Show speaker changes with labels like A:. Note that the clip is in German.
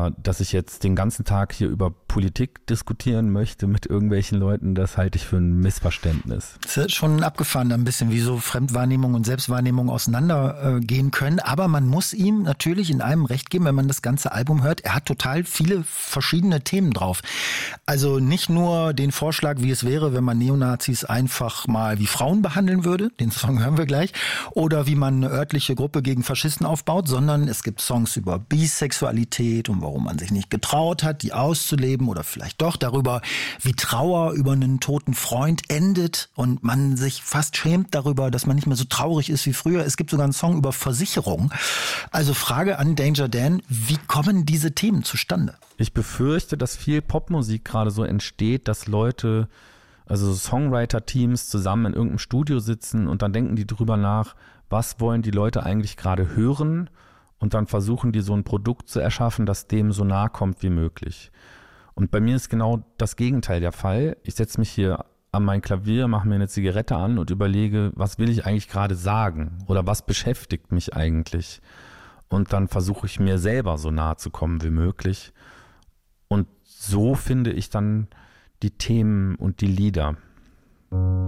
A: Aber dass ich jetzt den ganzen Tag hier über Politik diskutieren möchte mit irgendwelchen Leuten, das halte ich für ein Missverständnis.
B: Das ist schon abgefahren, ein bisschen, wie so Fremdwahrnehmung und Selbstwahrnehmung auseinandergehen können. Aber man muss ihm natürlich in einem recht geben, wenn man das ganze Album hört. Er hat total viele verschiedene Themen drauf. Also nicht nur den Vorschlag, wie es wäre, wenn man Neonazis einfach mal wie Frauen behandeln würde. Den Song hören wir gleich. Oder wie man eine örtliche Gruppe gegen Faschisten aufbaut, sondern es gibt Songs über Bisexualität und warum man sich nicht getraut hat, die auszuleben oder vielleicht doch darüber, wie Trauer über einen toten Freund endet und man sich fast schämt darüber, dass man nicht mehr so traurig ist wie früher. Es gibt sogar einen Song über Versicherung. Also Frage an Danger Dan, wie kommen diese Themen zustande?
A: Ich befürchte, dass viel Popmusik gerade so entsteht, dass Leute, also Songwriter-Teams zusammen in irgendeinem Studio sitzen und dann denken die drüber nach, was wollen die Leute eigentlich gerade hören? Und dann versuchen die so ein Produkt zu erschaffen, das dem so nahe kommt wie möglich. Und bei mir ist genau das Gegenteil der Fall. Ich setze mich hier an mein Klavier, mache mir eine Zigarette an und überlege, was will ich eigentlich gerade sagen? Oder was beschäftigt mich eigentlich? Und dann versuche ich mir selber so nahe zu kommen wie möglich. Und so finde ich dann die Themen und die Lieder.